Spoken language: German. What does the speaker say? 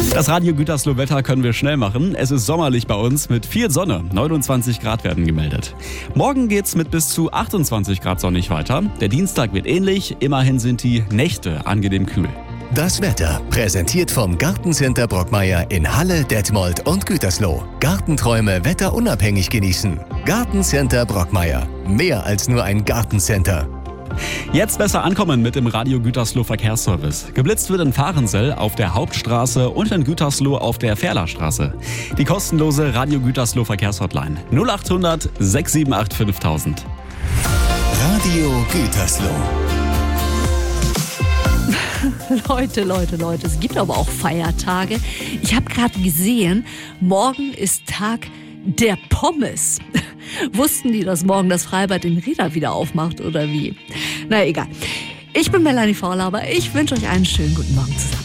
Das Radio Gütersloh Wetter können wir schnell machen. Es ist sommerlich bei uns mit viel Sonne. 29 Grad werden gemeldet. Morgen geht's mit bis zu 28 Grad sonnig weiter. Der Dienstag wird ähnlich. Immerhin sind die Nächte angenehm kühl. Das Wetter präsentiert vom Gartencenter Brockmeier in Halle, Detmold und Gütersloh. Gartenträume wetterunabhängig genießen. Gartencenter Brockmeier. Mehr als nur ein Gartencenter. Jetzt besser ankommen mit dem Radio Gütersloh Verkehrsservice. Geblitzt wird in Fahrensell auf der Hauptstraße und in Gütersloh auf der Ferlerstraße. Die kostenlose Radio Gütersloh Verkehrshotline 0800 678 5000. Radio Gütersloh. Leute, es gibt aber auch Feiertage. Ich habe gerade gesehen, morgen ist Tag der Pommes. Wussten die, dass morgen das Freibad in Rieda wieder aufmacht oder wie? Na egal. Ich bin Melanie Faulhaber. Ich wünsche euch einen schönen guten Morgen zusammen.